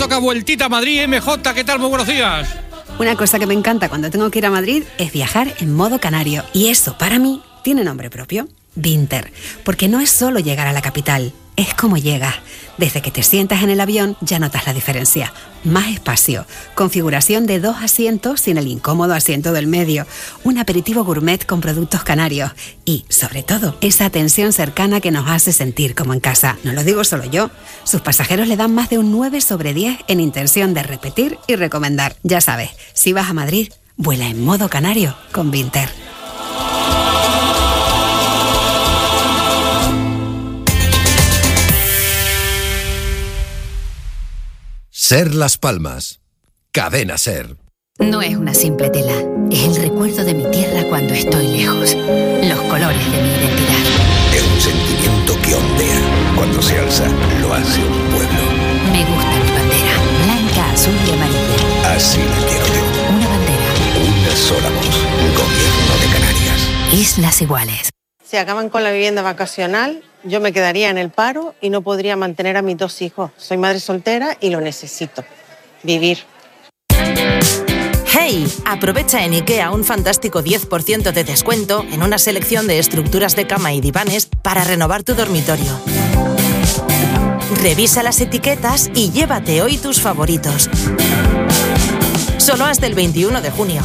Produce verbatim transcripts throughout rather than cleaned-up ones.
toca vueltita a Madrid. M J, ¿qué tal? Muy buenos días. Una cosa que me encanta cuando tengo que ir a Madrid es viajar en modo canario. Y eso, para mí, tiene nombre propio. Vinter. Porque no es solo llegar a la capital, es como llegas. Desde que te sientas en el avión ya notas la diferencia. Más espacio, configuración de dos asientos sin el incómodo asiento del medio, un aperitivo gourmet con productos canarios y, sobre todo, esa atención cercana que nos hace sentir como en casa. No lo digo solo yo. Sus pasajeros le dan más de un nueve sobre diez en intención de repetir y recomendar. Ya sabes, si vas a Madrid, vuela en modo canario con Vinter. Ser Las Palmas. Cadena Ser. No es una simple tela, es el recuerdo de mi tierra cuando estoy lejos. Los colores de mi identidad. Es un sentimiento que ondea. Cuando se alza, lo hace un pueblo. Me gusta mi bandera, blanca, azul y amarilla. Así la quiero yo. Una bandera. Una sola voz. Gobierno de Canarias. Islas Iguales. Si acaban con la vivienda vacacional, yo me quedaría en el paro y no podría mantener a mis dos hijos. Soy madre soltera y lo necesito. Vivir. ¡Hey! Aprovecha en IKEA un fantástico diez por ciento de descuento en una selección de estructuras de cama y divanes para renovar tu dormitorio. Revisa las etiquetas y llévate hoy tus favoritos. Solo hasta el veintiuno de junio.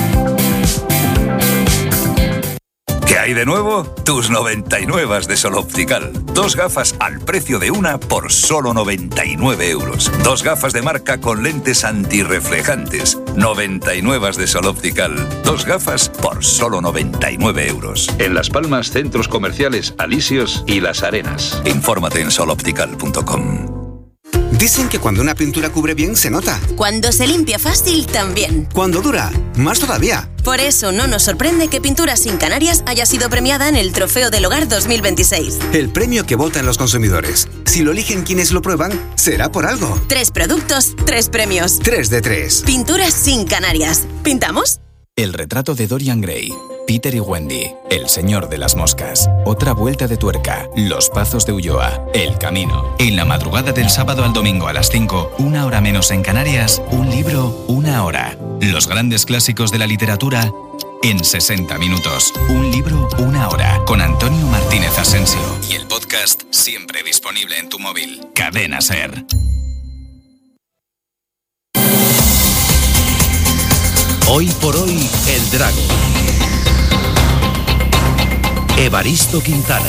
¿Qué hay de nuevo? Tus noventa y nueve de Sol Optical. Dos gafas al precio de una por solo noventa y nueve euros. Dos gafas de marca con lentes antirreflejantes. noventa y nueve de Sol Optical. Dos gafas por solo noventa y nueve euros. En Las Palmas, centros comerciales Alisios y Las Arenas. Infórmate en sol optical punto com. Dicen que cuando una pintura cubre bien, se nota. Cuando se limpia fácil, también. Cuando dura, más todavía. Por eso no nos sorprende que Pinturas Sin Canarias haya sido premiada en el Trofeo del Hogar dos mil veintiséis. El premio que votan los consumidores. Si lo eligen quienes lo prueban, será por algo. Tres productos, tres premios. Tres de tres. Pinturas Sin Canarias. ¿Pintamos? El retrato de Dorian Gray, Peter y Wendy, El señor de las moscas, Otra vuelta de tuerca, Los pazos de Ulloa, El camino. En la madrugada del sábado al domingo a las cinco, una hora menos en Canarias, un libro, una hora. Los grandes clásicos de la literatura en sesenta minutos. Un libro, una hora. Con Antonio Martínez Asensio. Y el podcast siempre disponible en tu móvil. Cadena Ser. Hoy por hoy, el Drago. Evaristo Quintana.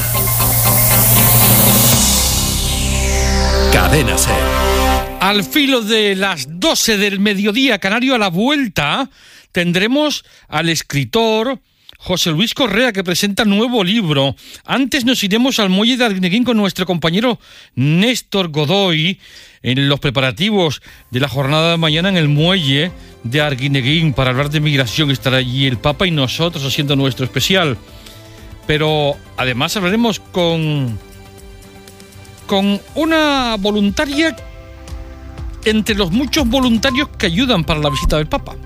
Cadena Ser. Al filo de las doce del mediodía canario, a la vuelta, tendremos al escritor José Luis Correa, que presenta nuevo libro. Antes nos iremos al muelle de Arguineguín con nuestro compañero Néstor Godoy en los preparativos de la jornada de mañana en el muelle de Arguineguín para hablar de migración. Estará allí el Papa y nosotros haciendo nuestro especial. Pero además hablaremos con, con una voluntaria entre los muchos voluntarios que ayudan para la visita del Papa.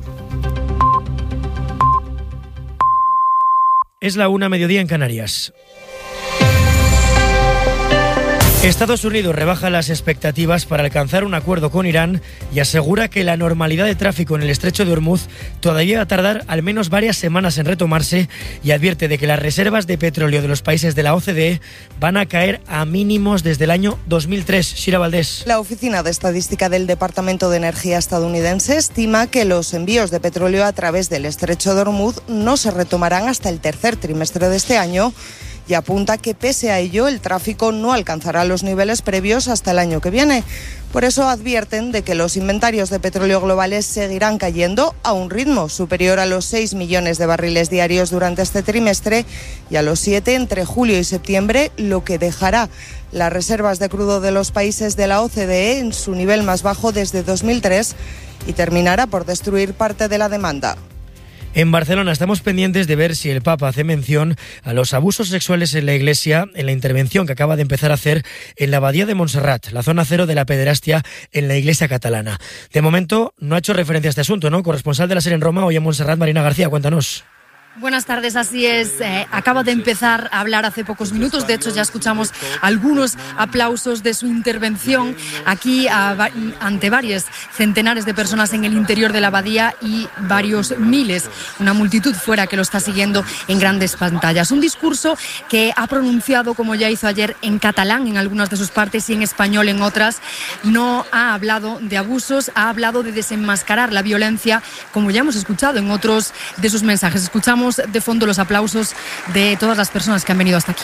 Es la una, mediodía en Canarias. Estados Unidos rebaja las expectativas para alcanzar un acuerdo con Irán y asegura que la normalidad de tráfico en el estrecho de Hormuz todavía va a tardar al menos varias semanas en retomarse y advierte de que las reservas de petróleo de los países de la O C D E van a caer a mínimos desde el año dos mil tres. Shira Valdés. La Oficina de Estadística del Departamento de Energía estadounidense estima que los envíos de petróleo a través del estrecho de Hormuz no se retomarán hasta el tercer trimestre de este año, y apunta que pese a ello el tráfico no alcanzará los niveles previos hasta el año que viene. Por eso advierten de que los inventarios de petróleo globales seguirán cayendo a un ritmo superior a los seis millones de barriles diarios durante este trimestre y a los siete entre julio y septiembre, lo que dejará las reservas de crudo de los países de la O C D E en su nivel más bajo desde dos mil tres y terminará por destruir parte de la demanda. En Barcelona estamos pendientes de ver si el Papa hace mención a los abusos sexuales en la Iglesia en la intervención que acaba de empezar a hacer en la Abadía de Montserrat, la zona cero de la pederastia en la Iglesia catalana. De momento no ha hecho referencia a este asunto, ¿no? Corresponsal de la SER en Roma, hoy en Montserrat, Marina García, cuéntanos. Buenas tardes, así es. Eh, acaba de empezar a hablar hace pocos minutos. De hecho, ya escuchamos algunos aplausos de su intervención aquí a, ante varios centenares de personas en el interior de la abadía y varios miles, una multitud fuera que lo está siguiendo en grandes pantallas. Un discurso que ha pronunciado, como ya hizo ayer, en catalán en algunas de sus partes y en español en otras. No ha hablado de abusos, ha hablado de desenmascarar la violencia, como ya hemos escuchado en otros de sus mensajes. Escuchamos de fondo los aplausos de todas las personas que han venido hasta aquí.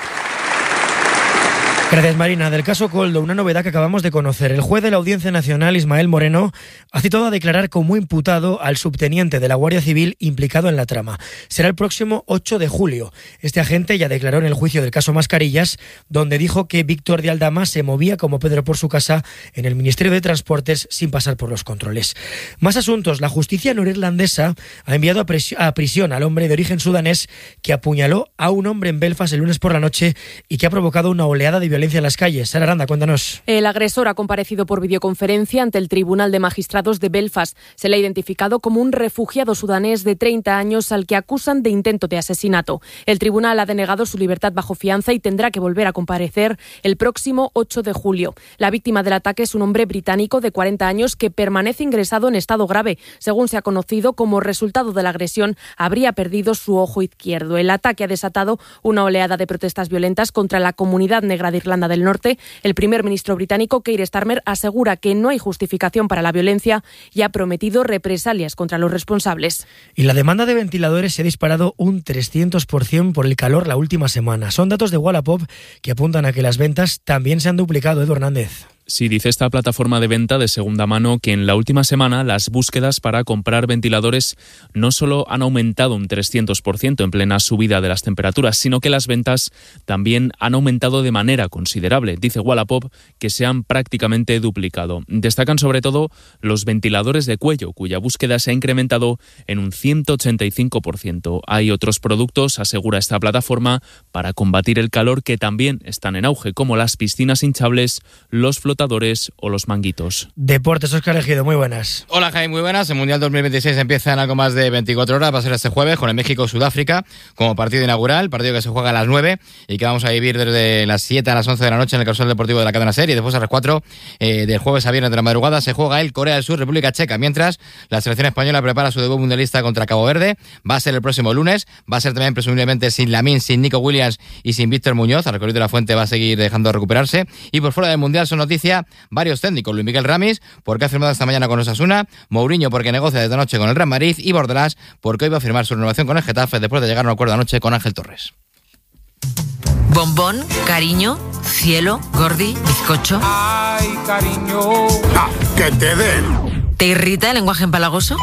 Gracias, Marina. Del caso Koldo, una novedad que acabamos de conocer. El juez de la Audiencia Nacional, Ismael Moreno, ha citado a declarar como imputado al subteniente de la Guardia Civil implicado en la trama. Será el próximo ocho de julio. Este agente ya declaró en el juicio del caso Mascarillas, donde dijo que Víctor de Aldama se movía como Pedro por su casa en el Ministerio de Transportes sin pasar por los controles. Más asuntos. La justicia norirlandesa ha enviado a, pres- a prisión al hombre de origen sudanés que apuñaló a un hombre en Belfast el lunes por la noche y que ha provocado una oleada de violencia en las calles. Sara Aranda, cuéntanos. El agresor ha comparecido por videoconferencia ante el Tribunal de Magistrados de Belfast. Se le ha identificado como un refugiado sudanés de treinta años al que acusan de intento de asesinato. El tribunal ha denegado su libertad bajo fianza y tendrá que volver a comparecer el próximo ocho de julio. La víctima del ataque es un hombre británico de cuarenta años que permanece ingresado en estado grave. Según se ha conocido, como resultado de la agresión, habría perdido su ojo izquierdo. El ataque ha desatado una oleada de protestas violentas contra la comunidad negra de Irlanda del Norte. El primer ministro británico, Keir Starmer, asegura que no hay justificación para la violencia y ha prometido represalias contra los responsables. Y la demanda de ventiladores se ha disparado un trescientos por ciento por el calor la última semana. Son datos de Wallapop que apuntan a que las ventas también se han duplicado. Edu Hernández. Sí, dice esta plataforma de venta de segunda mano que en la última semana las búsquedas para comprar ventiladores no solo han aumentado un trescientos por ciento en plena subida de las temperaturas, sino que las ventas también han aumentado de manera considerable. Dice Wallapop que se han prácticamente duplicado. Destacan sobre todo los ventiladores de cuello, cuya búsqueda se ha incrementado en un ciento ochenta y cinco por ciento. Hay otros productos, asegura esta plataforma, para combatir el calor que también están en auge, como las piscinas hinchables, los flotadores o los manguitos. Deportes, Óscar Ejido, muy buenas. Hola, Jaime, muy buenas. El Mundial dos mil veintiséis empieza en algo más de veinticuatro horas. Va a ser este jueves con el México-Sudáfrica como partido inaugural, partido que se juega a las nueve y que vamos a vivir desde las siete a las once de la noche en el Causal Deportivo de la cadena SER, y después a las cuatro eh, del jueves a viernes de la madrugada se juega el Corea del Sur, República Checa, mientras la selección española prepara su debut mundialista contra Cabo Verde. Va a ser el próximo lunes, va a ser también presumiblemente sin Lamine, sin Nico Williams y sin Víctor Muñoz. Al recorrido de la Fuente va a seguir dejando recuperarse. Y por fuera del Mundial son noticia varios técnicos: Luis Miguel Ramis, porque ha firmado esta mañana con Osasuna; Mourinho, porque negocia desde anoche con el Real Madrid; y Bordalás, porque hoy va a firmar su renovación con el Getafe después de llegar a un acuerdo anoche con Ángel Torres. Bombón, cariño, cielo, gordi, bizcocho. Ay, cariño. Ah, que te den. ¿Te irrita el lenguaje empalagoso?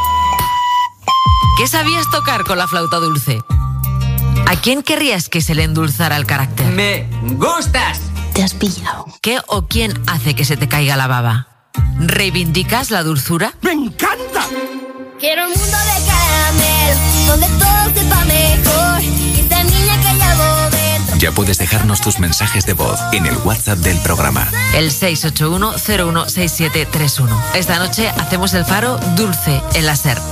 ¿Qué sabías tocar con la flauta dulce? ¿A quién querrías que se le endulzara el carácter? Me gustas. Te has pillado. ¿Qué o quién hace que se te caiga la baba? ¿Reivindicas la dulzura? ¡Me encanta! Quiero un mundo de caramelo, donde todo sepa mejor. Y esta niña que llevo dentro. Ya puedes dejarnos tus mensajes de voz en el WhatsApp del programa. El seis ocho uno cero uno seis siete tres uno. Esta noche hacemos el Faro dulce en la SER.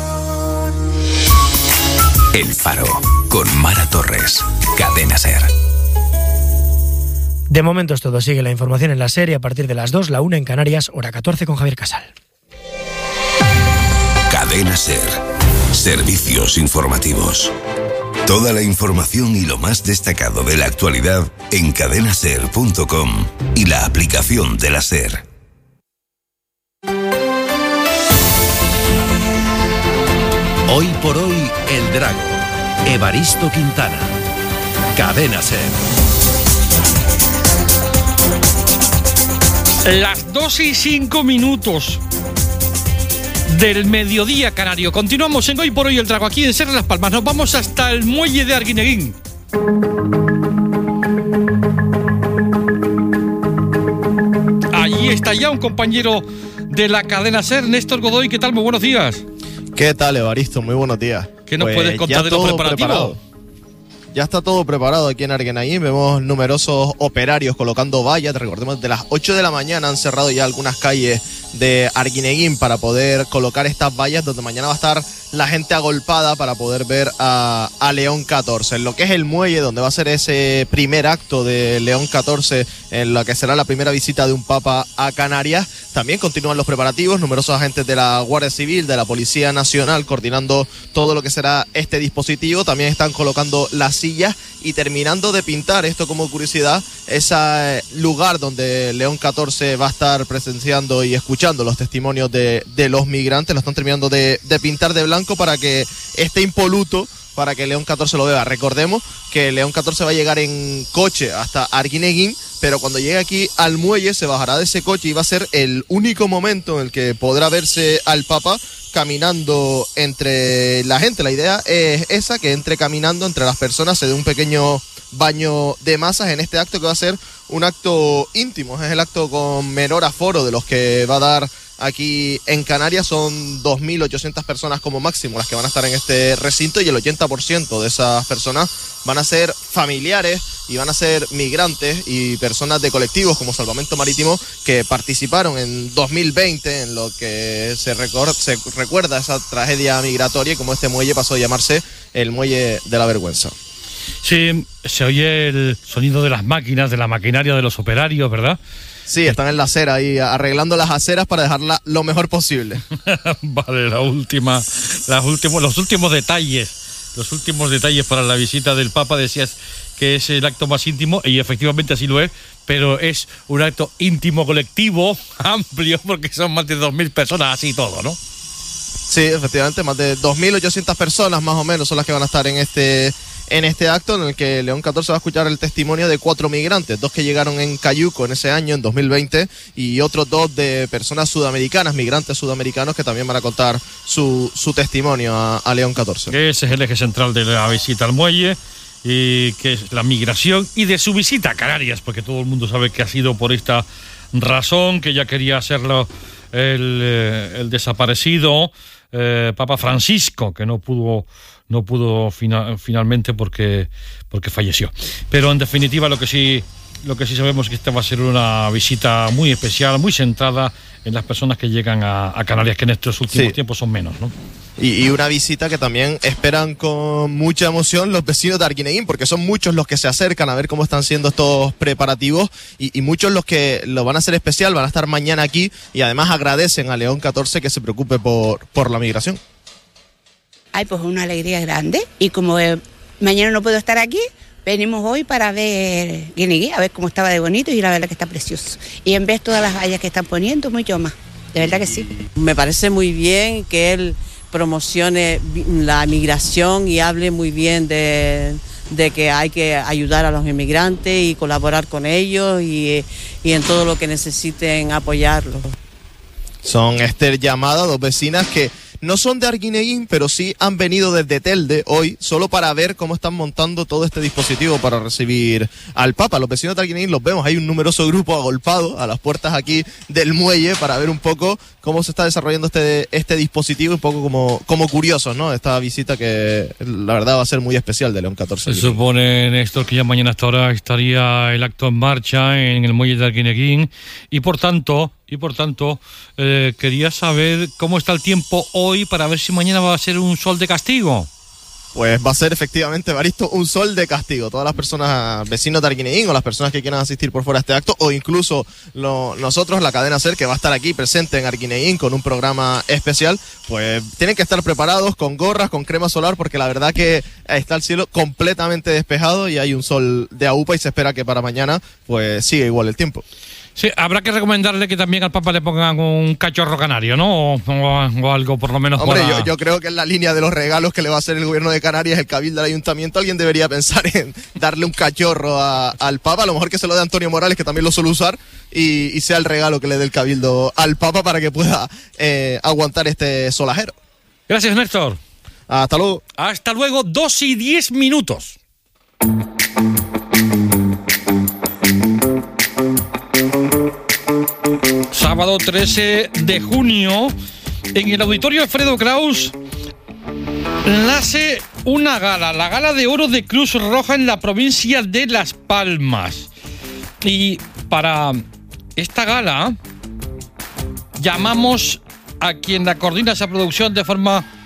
El Faro, con Mara Torres. Cadena SER. De momento es todo. Sigue la información en la serie a partir de las dos, la una en Canarias, hora catorce con Javier Casal. Cadena SER. Servicios informativos. Toda la información y lo más destacado de la actualidad en cadena ser punto com y la aplicación de la SER. Hoy por hoy, El Drago. Evaristo Quintana. Cadena SER. Las doce y cinco minutos del mediodía canario. Continuamos en Hoy por Hoy El Drago, aquí en SER Las Palmas. Nos vamos hasta el muelle de Arguineguín. Allí está ya un compañero de la cadena SER, Néstor Godoy. ¿Qué tal? Muy buenos días. ¿Qué tal, Evaristo? Muy buenos días. ¿Qué nos pues puedes contar de lo preparativo? Preparado. Ya está todo preparado aquí en Arguineguín. Vemos numerosos operarios colocando vallas. Recordemos, de las ocho de la mañana han cerrado ya algunas calles de Arguineguín para poder colocar estas vallas, donde mañana va a estar la gente agolpada para poder ver a, a León catorce. En lo que es el muelle, donde va a ser ese primer acto de León catorce, en lo que será la primera visita de un papa a Canarias, también continúan los preparativos, numerosos agentes de la Guardia Civil, de la Policía Nacional, coordinando todo lo que será este dispositivo. También están colocando las sillas y terminando de pintar, esto como curiosidad, ese lugar donde León catorce va a estar presenciando y escuchando los testimonios de, de los migrantes. Lo están terminando de, de pintar de blanco para que esté impoluto, para que León catorce lo vea. Recordemos que León catorce va a llegar en coche hasta Arguineguín, pero cuando llegue aquí al muelle se bajará de ese coche y va a ser el único momento en el que podrá verse al Papa caminando entre la gente. La idea es esa, que entre caminando entre las personas, se dé un pequeño baño de masas en este acto que va a ser un acto íntimo. Es el acto con menor aforo de los que va a dar aquí en Canarias. Son dos mil ochocientas personas como máximo las que van a estar en este recinto, y el ochenta por ciento de esas personas van a ser familiares y van a ser migrantes y personas de colectivos como Salvamento Marítimo, que participaron en dos mil veinte en lo que se, record- se recuerda esa tragedia migratoria, y como este muelle pasó a llamarse el Muelle de la Vergüenza. Sí, se oye el sonido de las máquinas, de la maquinaria de los operarios, ¿verdad? Sí, están en la acera ahí arreglando las aceras para dejarla lo mejor posible. Vale, la última, las últimos, los últimos detalles, los últimos detalles para la visita del Papa. Decías que es el acto más íntimo, y efectivamente así lo es, pero es un acto íntimo, colectivo, amplio, porque son más de dos mil personas, así todo, ¿no? Sí, efectivamente, más de dos mil ochocientas personas más o menos son las que van a estar en este en este acto, en el que León catorce va a escuchar el testimonio de cuatro migrantes, dos que llegaron en Cayuco en ese año, en dos mil veinte, y otros dos de personas sudamericanas, migrantes sudamericanos, que también van a contar su, su testimonio a, a León catorce. Ese es el eje central de la visita al muelle, y que es la migración, y de su visita a Canarias, porque todo el mundo sabe que ha sido por esta razón, que ya quería hacerlo el, el desaparecido eh, Papa Francisco, que no pudo no pudo fina, finalmente porque porque falleció. Pero en definitiva lo que sí lo que sí sabemos es que esta va a ser una visita muy especial, muy centrada en las personas que llegan a, a Canarias, que en estos últimos sí. tiempos son menos, ¿no? Y, y una visita que también esperan con mucha emoción los vecinos de Arguineguín, porque son muchos los que se acercan a ver cómo están siendo estos preparativos, y, y muchos los que lo van a hacer especial, van a estar mañana aquí, y además agradecen a León catorce que se preocupe por, por la migración. Ay, pues una alegría grande, y como eh, mañana no puedo estar aquí, venimos hoy para ver Guineguí, a ver cómo estaba de bonito, y la verdad que está precioso. Y en vez de todas las vallas que están poniendo, mucho más. De verdad que sí. Me parece muy bien que él promocione la migración y hable muy bien de, de que hay que ayudar a los inmigrantes y colaborar con ellos, y, y en todo lo que necesiten apoyarlos. Son Esther Llamada, dos vecinas que no son de Arguineguín, pero sí han venido desde Telde hoy, solo para ver cómo están montando todo este dispositivo para recibir al Papa. Los vecinos de Arguineguín los vemos, hay un numeroso grupo agolpado a las puertas aquí del muelle para ver un poco cómo se está desarrollando este, este dispositivo, un poco como, como curiosos, ¿no? Esta visita que la verdad va a ser muy especial de León catorce. Se supone, Néstor, que ya mañana a esta hora estaría el acto en marcha en el muelle de Arguineguín, y por tanto... Y por tanto, eh, quería saber cómo está el tiempo hoy para ver si mañana va a ser un sol de castigo. Pues va a ser efectivamente, Baristo, un sol de castigo. Todas las personas, vecinos de Arguineguín, o las personas que quieran asistir por fuera a este acto, o incluso lo, nosotros, la cadena SER, que va a estar aquí presente en Arguineguín con un programa especial, pues tienen que estar preparados con gorras, con crema solar, porque la verdad que está el cielo completamente despejado y hay un sol de aupa, y se espera que para mañana pues siga igual el tiempo. Sí, habrá que recomendarle que también al Papa le pongan un cachorro canario, ¿no? O, o, o algo por lo menos. Hombre, para... yo, yo creo que en la línea de los regalos que le va a hacer el gobierno de Canarias, el cabildo del ayuntamiento, alguien debería pensar en darle un cachorro a, al Papa. A lo mejor que se lo dé Antonio Morales, que también lo suele usar, y, y sea el regalo que le dé el cabildo al Papa para que pueda eh, aguantar este solajero. Gracias, Néstor. Hasta luego. Hasta luego, dos y diez minutos. Sábado trece de junio, en el Auditorio Alfredo Kraus nace una gala, la Gala de Oro de Cruz Roja en la provincia de Las Palmas. Y para esta gala llamamos a quien la coordina esa producción de forma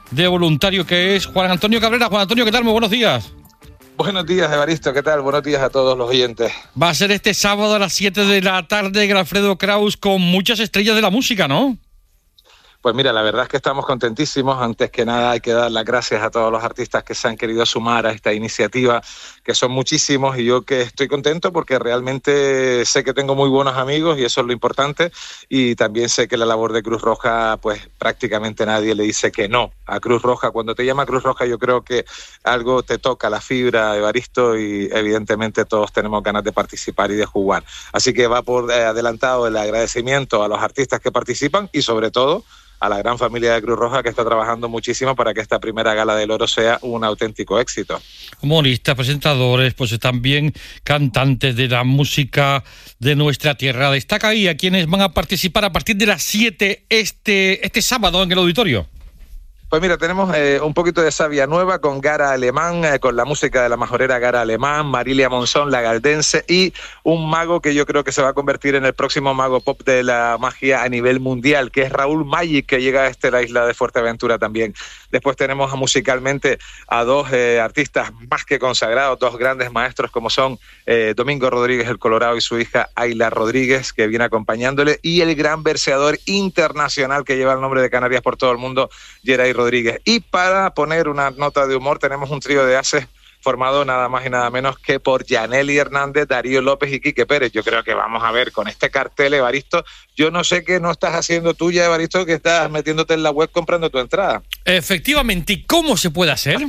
de voluntario que es Juan Antonio Cabrera. Juan Antonio, ¿qué tal? Muy buenos días. Buenos días, Evaristo, ¿qué tal? Buenos días a todos los oyentes. Va a ser este sábado a las siete de la tarde en el Alfredo Kraus con muchas estrellas de la música, ¿no? Pues mira, la verdad es que estamos contentísimos. Antes que nada hay que dar las gracias a todos los artistas que se han querido sumar a esta iniciativa, que son muchísimos, y yo que estoy contento porque realmente sé que tengo muy buenos amigos y eso es lo importante, y también sé que la labor de Cruz Roja, pues prácticamente nadie le dice que no a Cruz Roja. Cuando te llama Cruz Roja yo creo que algo te toca la fibra, Evaristo, y evidentemente todos tenemos ganas de participar y de jugar. Así que va por adelantado el agradecimiento a los artistas que participan y sobre todo a la gran familia de Cruz Roja que está trabajando muchísimo para que esta primera Gala del Oro sea un auténtico éxito. Humoristas, presentadores, pues también cantantes de la música de nuestra tierra. Destaca ahí a quienes van a participar a partir de las siete este, este sábado en el auditorio. Pues mira, tenemos eh, un poquito de savia nueva con Gara Alemán, eh, con la música de la majorera Gara Alemán, Marilia Monzón, la galdense, y un mago que yo creo que se va a convertir en el próximo mago pop de la magia a nivel mundial, que es Raúl Magic, que llega a este, la isla de Fuerteventura también. Después tenemos musicalmente a dos eh, artistas más que consagrados, dos grandes maestros como son eh, Domingo Rodríguez el Colorado y su hija Ayla Rodríguez, que viene acompañándole, y el gran verseador internacional que lleva el nombre de Canarias por todo el mundo, Geray Rodríguez. Y para poner una nota de humor tenemos un trío de ases formado nada más y nada menos que por Yaneli Hernández, Darío López y Quique Pérez. Yo creo que vamos a ver con este cartel, Evaristo. Yo no sé qué no estás haciendo tú ya, Evaristo, que estás metiéndote en la web comprando tu entrada. Efectivamente, ¿y cómo se puede hacer?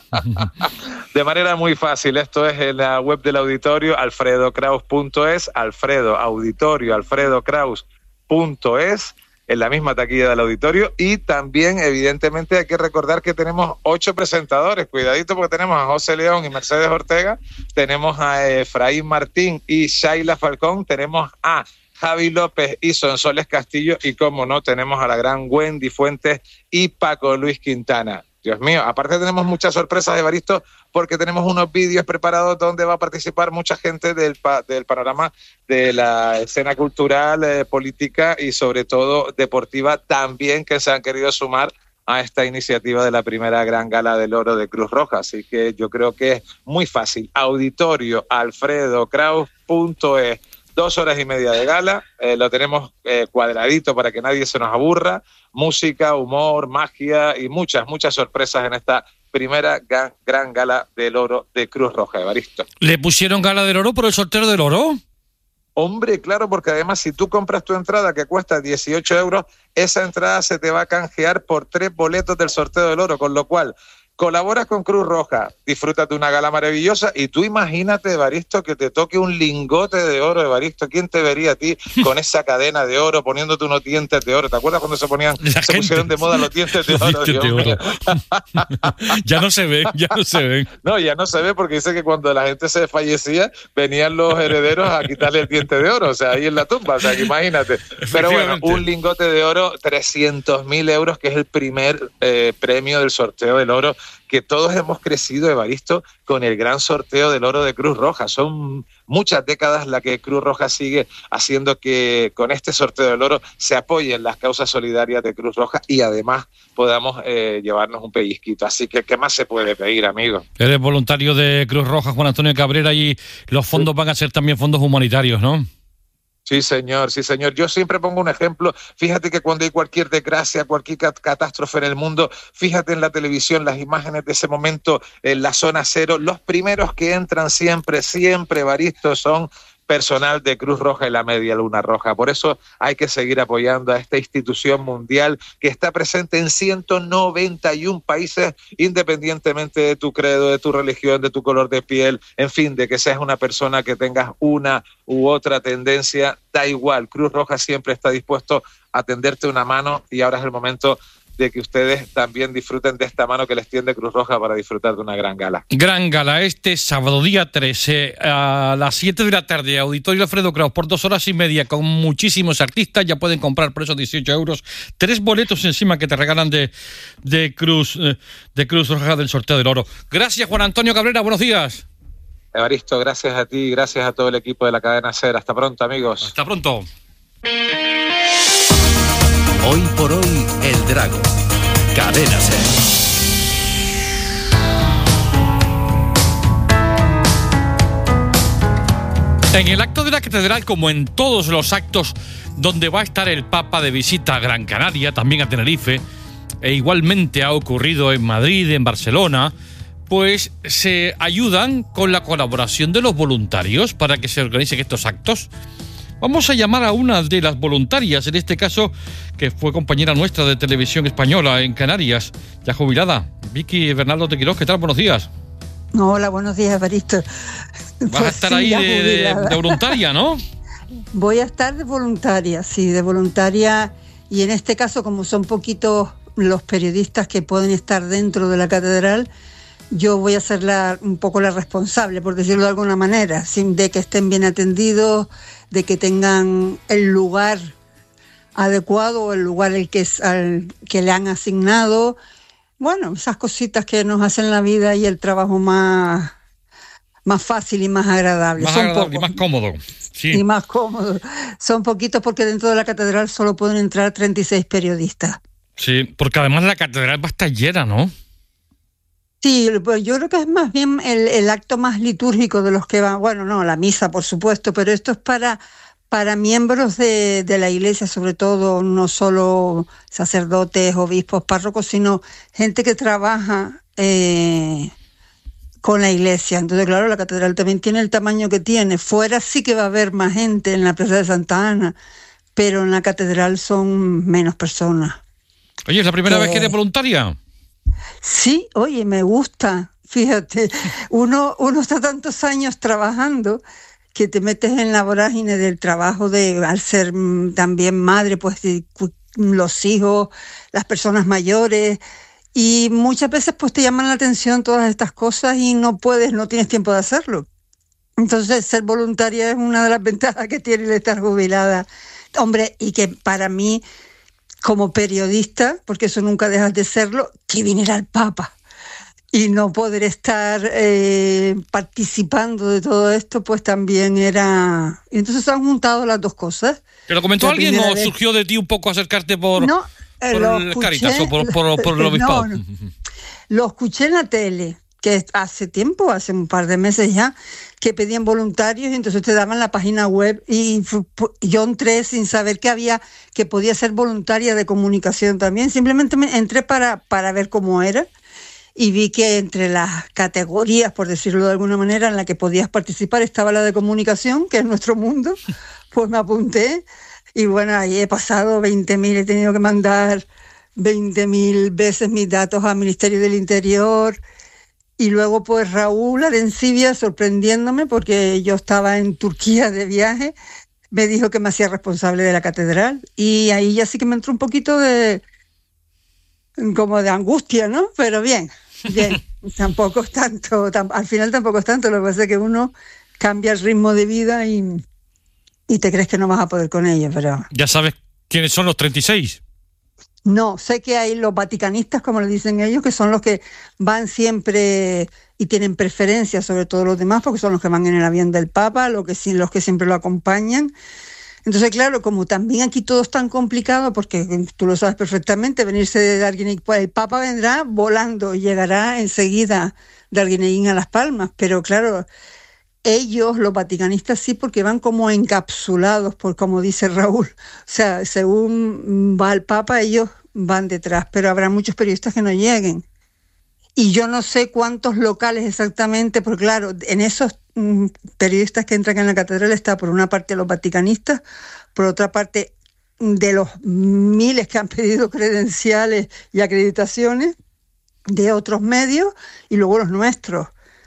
De manera muy fácil. Esto es en la web del auditorio, alfredo kraus punto es, Alfredo Auditorio, alfredo kraus punto es, en la misma taquilla del auditorio. Y también, evidentemente, hay que recordar que tenemos ocho presentadores. Cuidadito porque tenemos a José León y Mercedes Ortega, tenemos a Efraín Martín y Shaila Falcón, tenemos a Javi López y Sonsoles Castillo, y como no, tenemos a la gran Wendy Fuentes y Paco Luis Quintana. Dios mío, aparte tenemos muchas sorpresas, Evaristo, porque tenemos unos vídeos preparados donde va a participar mucha gente del, pa del panorama de la escena cultural, eh, política y sobre todo deportiva también, que se han querido sumar a esta iniciativa de la primera gran Gala del Oro de Cruz Roja. Así que yo creo que es muy fácil. Auditorio alfredo kraus punto es. Dos horas y media de gala, eh, lo tenemos eh, cuadradito para que nadie se nos aburra. Música, humor, magia y muchas, muchas sorpresas en esta primera gran, gran Gala del Oro de Cruz Roja, Evaristo. ¿Le pusieron Gala del Oro por el sorteo del oro? Hombre, claro, porque además si tú compras tu entrada que cuesta dieciocho euros, esa entrada se te va a canjear por tres boletos del sorteo del oro, con lo cual colaboras con Cruz Roja, disfrutas de una gala maravillosa, y tú imagínate, Evaristo, que te toque un lingote de oro, Evaristo. ¿Quién te vería a ti con esa cadena de oro, poniéndote unos dientes de oro? ¿Te acuerdas cuando se ponían, La se gente. pusieron de moda los dientes de Los oro? dientes Dios de mío. Ya no se ven, ya no se ven. No, ya no se ve porque dice que cuando la gente se fallecía venían los herederos a quitarle el diente de oro, o sea, ahí en la tumba, o sea, que imagínate. Pero bueno, un lingote de oro, trescientos mil euros, que es el primer eh, premio del sorteo del oro, que todos hemos crecido, Evaristo, con el gran sorteo del oro de Cruz Roja. Son muchas décadas la que Cruz Roja sigue haciendo que con este sorteo del oro se apoyen las causas solidarias de Cruz Roja y además podamos eh, llevarnos un pellizquito. Así que, ¿qué más se puede pedir, amigo? Eres voluntario de Cruz Roja, Juan Antonio Cabrera, y los fondos van a ser también fondos humanitarios, ¿no? Sí, señor, sí, señor. Yo siempre pongo un ejemplo. Fíjate que cuando hay cualquier desgracia, cualquier cat catástrofe en el mundo, fíjate en la televisión las imágenes de ese momento en la zona cero. Los primeros que entran siempre, siempre, Evaristo, son personal de Cruz Roja y la Media Luna Roja. Por eso hay que seguir apoyando a esta institución mundial que está presente en ciento noventa y un países, independientemente de tu credo, de tu religión, de tu color de piel, en fin, de que seas una persona que tengas una u otra tendencia, da igual. Cruz Roja siempre está dispuesto a tenderte una mano, y ahora es el momento de que ustedes también disfruten de esta mano que les tiende Cruz Roja para disfrutar de una gran gala. Gran gala este sábado, día trece, a las siete de la tarde, Auditorio Alfredo Kraus, por dos horas y media, con muchísimos artistas. Ya pueden comprar por esos dieciocho euros, tres boletos encima que te regalan de, de, Cruz, de Cruz Roja del sorteo del oro. Gracias, Juan Antonio Cabrera, buenos días. Evaristo, gracias a ti, gracias a todo el equipo de la cadena SER. Hasta pronto, amigos. Hasta pronto. Hoy por hoy, El Drago. Cadena Ser. En el acto de la catedral, como en todos los actos donde va a estar el Papa de visita a Gran Canaria, también a Tenerife, e igualmente ha ocurrido en Madrid, en Barcelona, pues se ayudan con la colaboración de los voluntarios para que se organicen estos actos. Vamos a llamar a una de las voluntarias, en este caso, que fue compañera nuestra de Televisión Española en Canarias, ya jubilada, Vicky Bernardo de Quirós. ¿Qué tal? Buenos días. Hola, buenos días, Evaristo. Vas Pues a estar sí, ahí ya de, de, jubilada. de voluntaria, ¿no? Voy a estar de voluntaria, sí, de voluntaria, y en este caso, como son poquitos los periodistas que pueden estar dentro de la catedral, yo voy a ser la, un poco la responsable, por decirlo de alguna manera, sin de que estén bien atendidos, de que tengan el lugar adecuado o el lugar el que, es, al que le han asignado. Bueno, esas cositas que nos hacen la vida y el trabajo más, más fácil y más agradable. Más Son agradable y pocos. más cómodo. Sí. Y más cómodo. Son poquitos porque dentro de la catedral solo pueden entrar treinta y seis periodistas. Sí, porque además la catedral va a estar llena, ¿no? Sí, pues yo creo que es más bien el, el acto más litúrgico de los que van. Bueno, no, la misa, por supuesto, pero esto es para, para miembros de, de la iglesia, sobre todo, no solo sacerdotes, obispos, párrocos, sino gente que trabaja eh, con la iglesia. Entonces, claro, la catedral también tiene el tamaño que tiene. Fuera sí que va a haber más gente en la plaza de Santa Ana, pero en la catedral son menos personas. Oye, ¿es la primera Eh, vez que eres voluntaria? Sí, oye, me gusta, fíjate, uno, uno está tantos años trabajando que te metes en la vorágine del trabajo de, al ser mm, también madre, pues de, cu- los hijos, las personas mayores, y muchas veces pues te llaman la atención todas estas cosas y no puedes, no tienes tiempo de hacerlo. Entonces ser voluntaria es una de las ventajas que tiene el estar jubilada. Hombre, y que para mí, como periodista, porque eso nunca dejas de serlo, que viniera el Papa y no poder estar eh, participando de todo esto, pues también era... Entonces se han juntado las dos cosas. ¿Te lo comentó La alguien primera o vez- surgió de ti un poco acercarte por, No, eh, por lo el escuché- Cáritas o por, por, por el obispado? No, no. Lo escuché en la tele, que hace tiempo, hace un par de meses ya, que pedían voluntarios y entonces te daban la página web y fu- pu- yo entré sin saber que había, que podía ser voluntaria de comunicación también. Simplemente me entré para, para ver cómo era y vi que entre las categorías, por decirlo de alguna manera, en la que podías participar estaba la de comunicación, que es nuestro mundo. Pues me apunté y bueno, ahí he pasado veinte mil, he tenido que mandar veinte mil veces mis datos al Ministerio del Interior. Y luego pues Raúl Arencibia, sorprendiéndome porque yo estaba en Turquía de viaje, me dijo que me hacía responsable de la catedral y ahí ya sí que me entró un poquito de como de angustia, ¿no? Pero bien, bien, tampoco es tanto, tam- al final tampoco es tanto, lo que pasa es que uno cambia el ritmo de vida y, y te crees que no vas a poder con ello, pero... Ya sabes quiénes son los treinta y seis. No, sé que hay los vaticanistas, como le dicen ellos, que son los que van siempre y tienen preferencia sobre todos los demás, porque son los que van en el avión del Papa, los que, sí- los que siempre lo acompañan. Entonces, claro, como también aquí todo es tan complicado, porque tú lo sabes perfectamente, venirse de Arguineguín, pues el Papa vendrá volando y llegará enseguida de Arguineguín a Las Palmas, pero claro, ellos, los vaticanistas, sí, porque van como encapsulados, por como dice Raúl. O sea, según va el Papa, ellos van detrás, pero habrá muchos periodistas que no lleguen. Y yo no sé cuántos locales exactamente, porque claro, en esos mm, periodistas que entran en la catedral está por una parte los vaticanistas, por otra parte de los miles que han pedido credenciales y acreditaciones de otros medios, y luego los nuestros,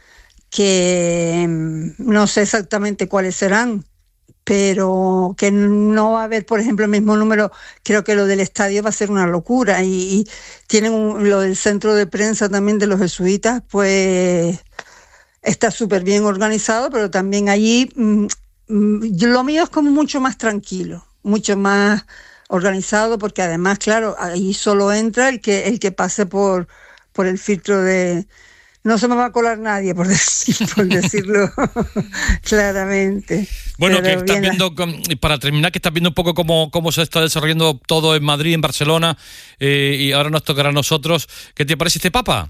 que mm, no sé exactamente cuáles serán, pero que no va a haber, por ejemplo, el mismo número. Creo que lo del estadio va a ser una locura, y, y tienen un- lo del centro de prensa también de los jesuitas, pues está súper bien organizado, pero también allí mm, mm, yo- lo mío es como mucho más tranquilo, mucho más organizado, porque además, claro, ahí solo entra el que el que pase por por el filtro de no se me va a colar nadie, por, decir, por decirlo claramente. Bueno, Pero que estás bien, viendo, para terminar, que estás viendo un poco cómo, cómo se está desarrollando todo en Madrid, en Barcelona, eh, y ahora nos tocará a nosotros. ¿Qué te parece este Papa?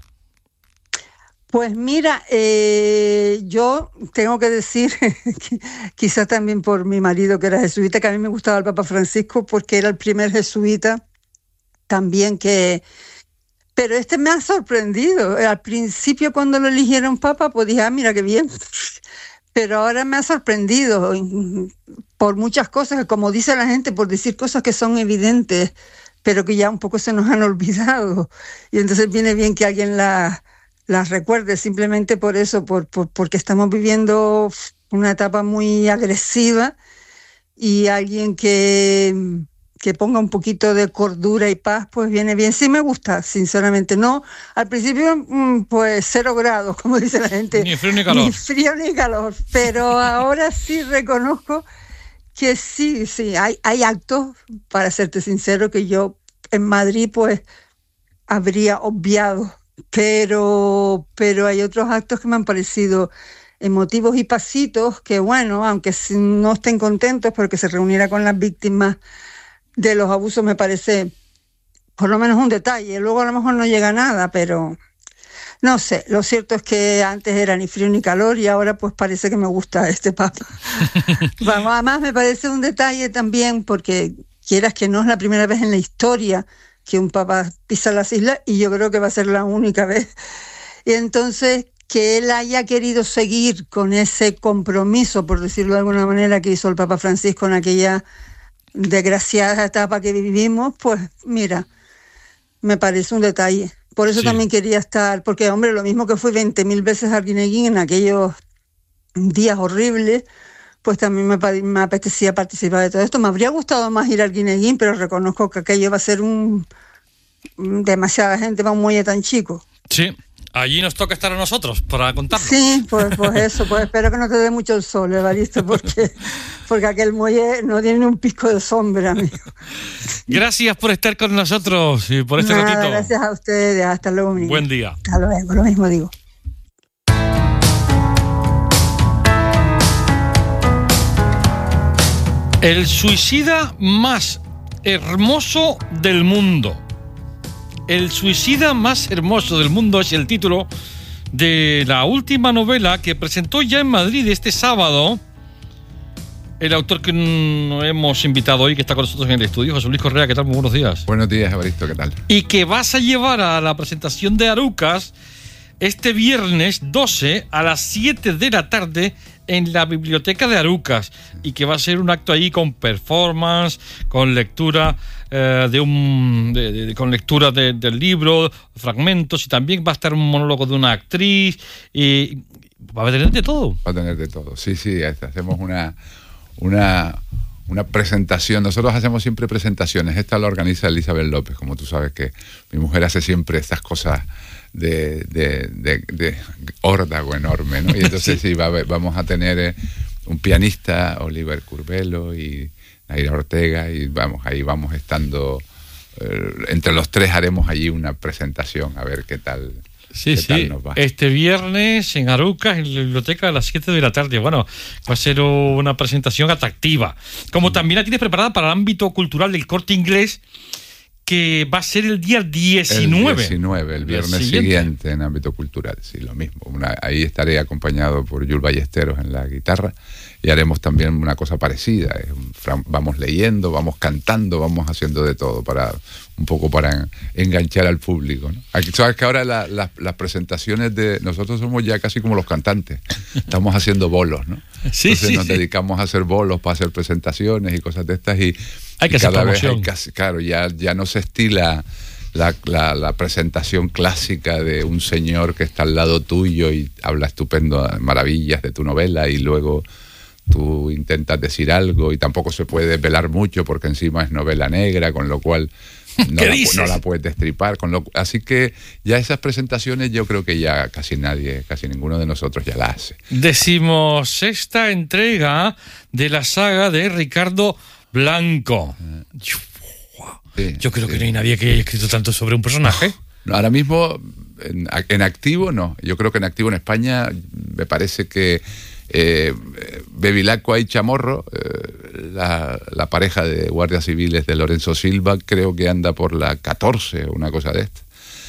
Pues mira, eh, yo tengo que decir, quizás también por mi marido que era jesuita, que a mí me gustaba el Papa Francisco porque era el primer jesuita también que... Pero este me ha sorprendido. Al principio cuando lo eligieron Papa, pues dije, ah, mira qué bien. Pero ahora me ha sorprendido por muchas cosas, que como dice la gente, por decir cosas que son evidentes, pero que ya un poco se nos han olvidado. Y entonces viene bien que alguien la... las recuerde, simplemente por eso, por, por, porque estamos viviendo una etapa muy agresiva y alguien que, que ponga un poquito de cordura y paz, pues viene bien. Sí me gusta, sinceramente. No, al principio, pues cero grados, como dice la gente. Ni frío ni calor. Ni frío ni calor, pero ahora sí reconozco que sí, sí, hay, hay actos, para serte sincero, que yo en Madrid pues habría obviado. Pero, pero hay otros actos que me han parecido emotivos y pasitos que, bueno, aunque no estén contentos porque se reuniera con las víctimas de los abusos, me parece por lo menos un detalle. Luego a lo mejor no llega a nada, pero no sé. Lo cierto es que antes era ni frío ni calor y ahora pues parece que me gusta este Papa. Vamos, además me parece un detalle también porque quieras que no es la primera vez en la historia que un papa pisa las islas y yo creo que va a ser la única vez. Y entonces que él haya querido seguir con ese compromiso, por decirlo de alguna manera, que hizo el Papa Francisco en aquella desgraciada etapa que vivimos, pues mira, me parece un detalle. Por eso sí. También quería estar, porque hombre, lo mismo que fui veinte mil veces al Guineguín en aquellos días horribles, pues también me, me apetecía participar de todo esto. Me habría gustado más ir al Guineguín, pero reconozco que aquello va a ser un demasiada gente para un muelle tan chico. Sí, allí nos toca estar a nosotros para contarlo. Sí, pues, pues eso, pues espero que no te dé mucho el sol, Evaristo, porque, porque aquel muelle no tiene ni un pisco de sombra, amigo. Gracias por estar con nosotros y por este Nada, ratito. Gracias a ustedes, hasta luego, amigo. Buen día. Hasta luego, lo mismo digo. El suicida más hermoso del mundo. El suicida más hermoso del mundo es el título de la última novela que presentó ya en Madrid este sábado el autor que hemos invitado hoy, que está con nosotros en el estudio, José Luis Correa. ¿Qué tal? Muy buenos días. Buenos días, Evaristo. ¿Qué tal? Y que vas a llevar a la presentación de Arucas este viernes doce a las siete de la tarde en la biblioteca de Arucas, y que va a ser un acto ahí con performance, con lectura eh, de un de, de, con lectura de, del libro, fragmentos, y también va a estar un monólogo de una actriz, y va a tener de todo. Va a tener de todo, sí, sí, hacemos una una una presentación. Nosotros hacemos siempre presentaciones. Esta la organiza Elizabeth López, como tú sabes que mi mujer hace siempre estas cosas de, de, de, de órdago enorme, ¿no? Y entonces sí, sí va, vamos a tener eh, un pianista, Oliver Curbelo y Naira Ortega, y vamos, ahí vamos estando, eh, entre los tres haremos allí una presentación, a ver qué tal. Sí, sí, este viernes en Arucas, en la biblioteca, a las siete de la tarde. Bueno, va a ser una presentación atractiva. Como también la tienes preparada para el ámbito cultural del Corte Inglés, que va a ser el día diecinueve. El diecinueve, el viernes siguiente. siguiente en ámbito cultural, sí, lo mismo. Una, ahí estaré acompañado por Yul Ballesteros en la guitarra y haremos también una cosa parecida. Es un, vamos leyendo, vamos cantando, vamos haciendo de todo para un poco para enganchar al público, ¿no? Aquí sabes que ahora la, la, las presentaciones de nosotros somos ya casi como los cantantes, estamos haciendo bolos, ¿no? Sí, Entonces sí, nos sí. dedicamos a hacer bolos para hacer presentaciones y cosas de estas, y hay que y cada hacer vez promoción. hay casi, claro, ya, ya no se estila la, la, la presentación clásica de un señor que está al lado tuyo y habla estupendo, maravillas de tu novela, y luego tú intentas decir algo y tampoco se puede desvelar mucho porque encima es novela negra, con lo cual no, la, no la puedes destripar. Con lo, así que ya esas presentaciones yo creo que ya casi nadie, casi ninguno de nosotros ya la hace. Decimosexta entrega de la saga de Ricardo Blanco. Sí, yo creo sí. que no hay nadie que haya escrito tanto sobre un personaje. No, ahora mismo en, en activo no. Yo creo que en activo en España me parece que eh, Bevilacqua y Chamorro, eh, la, la pareja de guardias civiles de Lorenzo Silva, creo que anda por la catorce o una cosa de esta.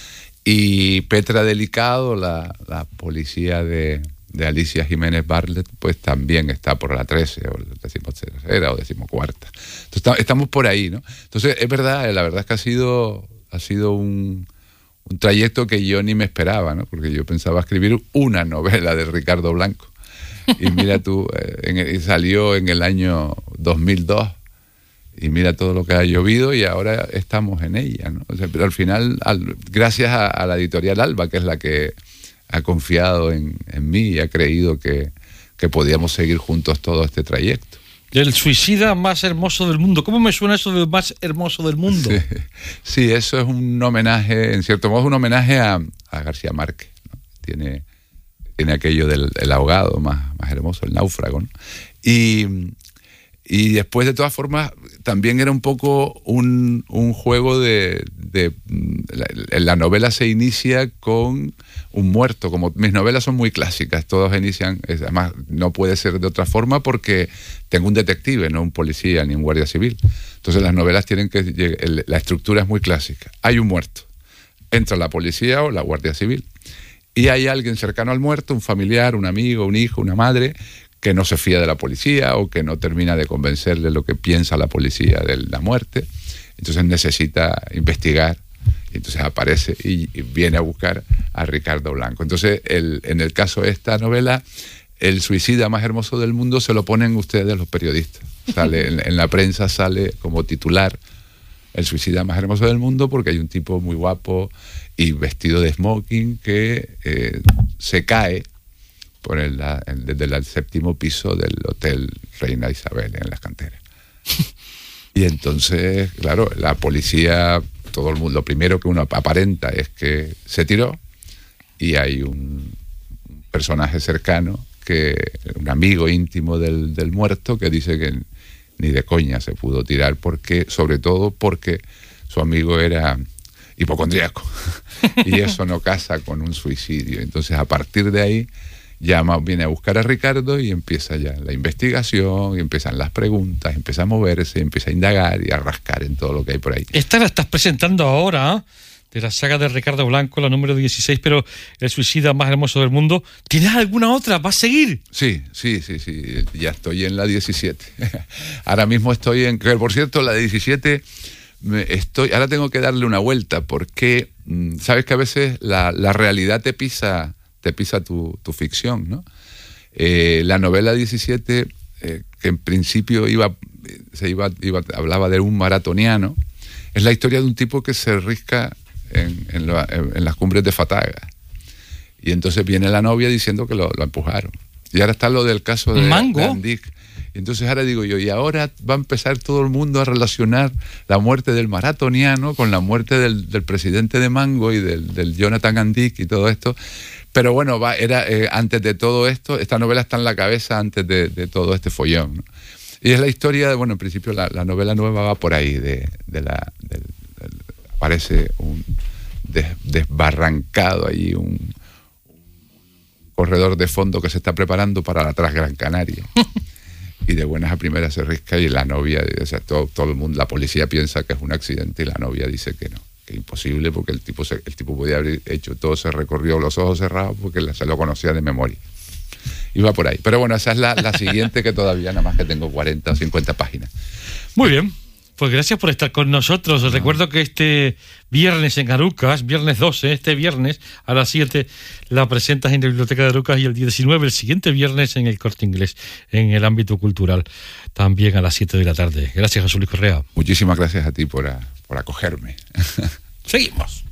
Y Petra Delicado, la, la policía de, de Alicia Jiménez Barlet, pues también está por la trece o la decimotercera o decimocuarta. Entonces estamos por ahí, ¿no? Entonces es verdad, la verdad es que ha sido, ha sido un, un trayecto que yo ni me esperaba, ¿no? Porque yo pensaba escribir una novela de Ricardo Blanco. Y mira tú, eh, en, salió en el año dos mil dos. Y mira todo lo que ha llovido y ahora estamos en ella, ¿no? O sea, pero al final, al, gracias a, a la editorial Alba, que es la que ha confiado en, en mí y ha creído que, que podíamos seguir juntos todo este trayecto. El suicida más hermoso del mundo. ¿Cómo me suena eso del más hermoso del mundo? Sí, sí, eso es un homenaje, en cierto modo, un homenaje a, a García Márquez, ¿no? Tiene, tiene aquello del el ahogado más, más hermoso, el náufrago, ¿no? Y... Y después, de todas formas, también era un poco un, un juego de... de la, la novela se inicia con un muerto. Como mis novelas son muy clásicas, todos inician... Además, no puede ser de otra forma porque tengo un detective, no un policía ni un guardia civil. Entonces las novelas tienen que... La estructura es muy clásica. Hay un muerto. Entra la policía o la guardia civil. Y hay alguien cercano al muerto, un familiar, un amigo, un hijo, una madre... que no se fía de la policía o que no termina de convencerle lo que piensa la policía de la muerte. Entonces necesita investigar. Entonces aparece y, y viene a buscar a Ricardo Blanco. Entonces, el, en el caso de esta novela, el suicida más hermoso del mundo se lo ponen ustedes los periodistas. Sale, en, en la prensa sale como titular el suicida más hermoso del mundo porque hay un tipo muy guapo y vestido de smoking que eh, se cae por el, el, desde el séptimo piso del Hotel Reina Isabel en Las Canteras. Y entonces, claro, la policía, todo el mundo, lo primero que uno aparenta es que se tiró y hay un personaje cercano, que un amigo íntimo del, del muerto, que dice que ni de coña se pudo tirar, porque, sobre todo porque su amigo era hipocondríaco y eso no casa con un suicidio. Entonces, a partir de ahí, llama, viene a buscar a Ricardo y empieza ya la investigación, y empiezan las preguntas, empieza a moverse, empieza a indagar y a rascar en todo lo que hay por ahí. Esta la estás presentando ahora, de la saga de Ricardo Blanco, la número dieciséis, pero el suicida más hermoso del mundo. ¿Tienes alguna otra? ¿Vas a seguir? Sí, sí, sí, sí, ya estoy en la diecisiete. Ahora mismo estoy en... Por cierto, la diecisiete, estoy, ahora tengo que darle una vuelta, porque sabes que a veces la, la realidad te pisa... te pisa tu, tu ficción, ¿no? Eh, la novela diecisiete, eh, que en principio iba, se iba, iba, hablaba de un maratoniano, es la historia de un tipo que se risca en, en, lo, en, en las cumbres de Fataga. Y entonces viene la novia diciendo que lo, lo empujaron. Y ahora está lo del caso de Mango. de Andic. Y entonces ahora digo yo, y ahora va a empezar todo el mundo a relacionar la muerte del maratoniano con la muerte del, del presidente de Mango y del, del Jonathan Andic y todo esto. Pero bueno, va, era eh, antes de todo esto, esta novela está en la cabeza antes de, de todo este follón, ¿no? Y es la historia, de, bueno, en principio la, la novela nueva va por ahí, de, de la, del, del, aparece un des, desbarrancado ahí, un, un corredor de fondo que se está preparando para la Transgran Canaria. Y de buenas a primeras se risca y la novia, o sea, todo, todo el mundo, la policía piensa que es un accidente y la novia dice que no. Que imposible, porque el tipo se, el tipo podía haber hecho todo, se recorrió los ojos cerrados porque la, se lo conocía de memoria. Iba por ahí. Pero bueno, esa es la, la siguiente, que todavía nada más que tengo cuarenta o cincuenta páginas. Muy bien. Pues gracias por estar con nosotros. No. Recuerdo que este viernes en Arucas, viernes doce, este viernes a las siete, la presentas en la Biblioteca de Arucas, y el diecinueve, el siguiente viernes, en el Corte Inglés, en el ámbito cultural, también a las siete de la tarde. Gracias, José Luis Correa. Muchísimas gracias a ti por, a, por acogerme. Seguimos.